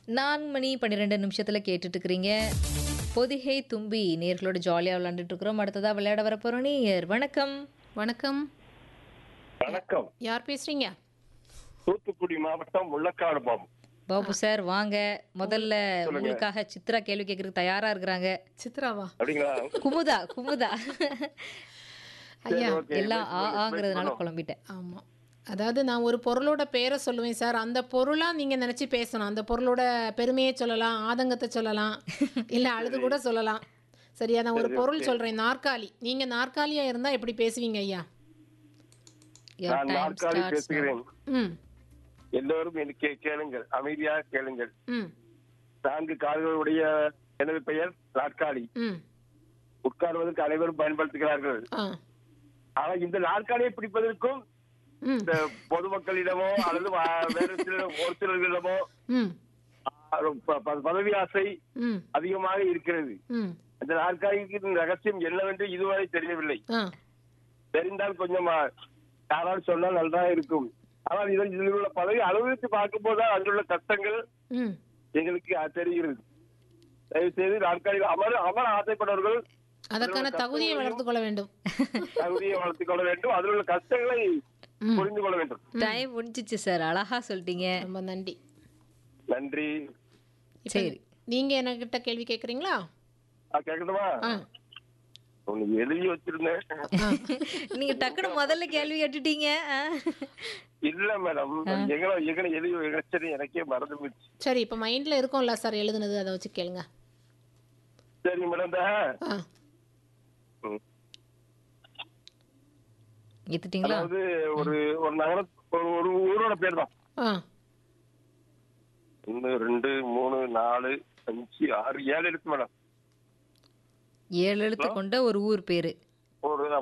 4 மணி 12 நிமிஷத்துல கேட்டுட்டு இருக்கிறீங்க. பொதிகை தும்பி நேர்களோட ஜாலியா விளையாண்டுட்டு இருக்கிறோம். அடுத்ததா விளையாட வரப்போறோம் நேயர். வணக்கம். வணக்கம். வணக்கம். யார் பேசுறீங்க? தூத்துக்குடி மாவட்டம் முள்ளக்காடு பாபு. பாபு சார் வாங்க. முதல்ல சொல்லுங்க. உங்களுக்காக சித்ரா கேள்வி கேட்கறதுக்கு தயாரா இருக்கிறாங்க. சித்ராவா? அப்படிங்களா? குமுதா ஐயா, சரி, okay. எல்லாம் wait பண்ணுங்க. ஆங்கிறதுனால குழம்பிட்டேன். ஆமா. அதாவது நான் ஒரு பொருளோட பேரை சொல்லுவேன் சார். அந்த பொருளா நீங்க நினைச்சு பேசணும். அந்த பொருளோட பெருமையை சொல்லலாம், ஆதங்கத்தை சொல்லலாம், இல்ல அழுது கூட சொல்லலாம். சரியா? நான் ஒரு பொருள் சொல்றேன். நாற்காலி. நீங்க நாற்காலியா இருந்தா எப்படி பேசுவீங்க ஐயா? Your நான் time நாற்காலி starts now. பேசுகிறேன். ம் எல்லோரும் எனக்கு கேளுங்கள், அமைதியாக கேளுங்கள். ம் 4 கால்களுடைய எனது பெயர் நாற்காலி. ம் உட்கார்வதற்கு அனைவரும் பயன்படுத்துகிறார்கள். ஆ ஆனா இந்த நாற்காலியை பிடிப்பதற்கும் ம் இந்த பொதுமக்களிடமோ அல்லது வேறு ஒரு சிலர்களிடமோ ம் பதவி ஆசை ம் அதிகமாக இருக்கிறது. ம் அந்த நாற்காலிக்கு ரகசியம் என்னவென்று இதுவரை தெரியவில்லை. ஆ தெரிந்தால் கொஞ்சம் யாராவது சொன்னால் நன்றாக இருக்கும். ஆனால் இதில் உள்ள பதவி அனுபவித்து பார்க்கும் போதுதான் அதில் உள்ள கஷ்டங்கள் ம் எங்களுக்கு தெரிகிறது. தயவு செய்து நாற்காலியில் அமர ஆசைப்படவர்கள் அதற்கான தகுதியை வளர்த்துக் கொள்ள வேண்டும். தகுதியை வளர்த்துக் கொள்ள வேண்டும். அதில் உள்ள கஷ்டங்களை புரிந்து கொள்ள வேண்டும். டைம் முடிஞ்சிச்சு சார். அழகா சொல்லிட்டீங்க. ரொம்ப நன்றி. நன்றி. இப்ப சரி. நீங்க என்கிட்ட கேள்வி கேக்குறீங்களா? கேட்கணுமா? ஆ உனக்கு எழுதி வச்சிருந்தேன். நீங்க டக்குனு முதல்ல கேள்வி கேட்டுட்டீங்க. இல்ல மேடம், எங்களை எழுதி வச்சது எனக்கே மறந்து போச்சு. சரி, இப்ப மைண்ட்ல இருக்கும்ல சார் எழுதுனது, அதை வச்சு கேளுங்க. சரி மேடம். ஆ ஏத்துட்டீங்களா? அதாவது ஒரு நகர ஒரு ஊரோட பேர் தான். ஆ 1 2 3 4 5 6 7 எழுத்து மேடம். 7 எழுத்து கொண்ட ஒரு ஊர் பேரு.